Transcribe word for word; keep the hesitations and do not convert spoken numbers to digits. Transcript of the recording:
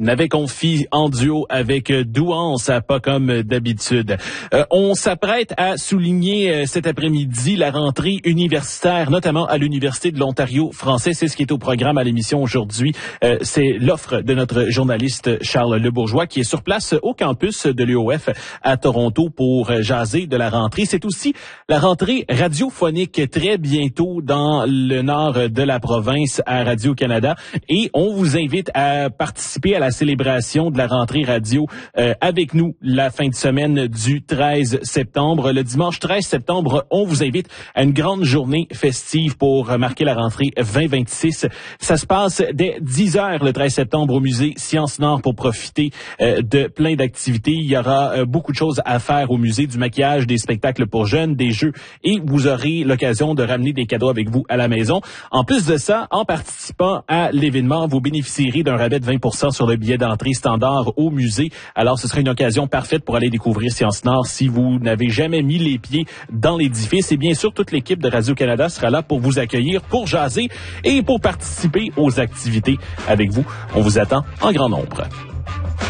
n'avait confié en duo avec Douance, pas comme d'habitude. Euh, on s'apprête à souligner euh, cet après-midi la rentrée universitaire, notamment à l'Université de l'Ontario français. C'est ce qui est au programme à l'émission aujourd'hui. Euh, c'est l'offre de notre journaliste Charles Lebourgeois qui est sur place au campus de l'U O F à Toronto pour jaser de la rentrée. C'est aussi la rentrée radiophonique très bientôt dans le nord de la province à Radio-Canada et on vous invite à participer à la célébration de la rentrée radio euh, avec nous la fin de semaine du treize septembre. Le dimanche treize septembre, on vous invite à une grande journée festive pour marquer la rentrée vingt vingt-six. Ça se passe dès dix heures le treize septembre au musée Sciences Nord pour profiter euh, de plein d'activités. Il y aura euh, beaucoup de choses à faire au musée, du maquillage, des spectacles pour jeunes, des jeux et vous aurez l'occasion de ramener des cadeaux avec vous à la maison. En plus de ça, en participant à l'événement, vous bénéficierez d'un rabais de vingt pour cent sur le billet d'entrée standard au musée. Alors, ce sera une occasion parfaite pour aller découvrir Sciences Nord si vous n'avez jamais mis les pieds dans l'édifice. Et bien sûr, toute l'équipe de Radio-Canada sera là pour vous accueillir, pour jaser et pour participer aux activités avec vous. On vous attend en grand nombre.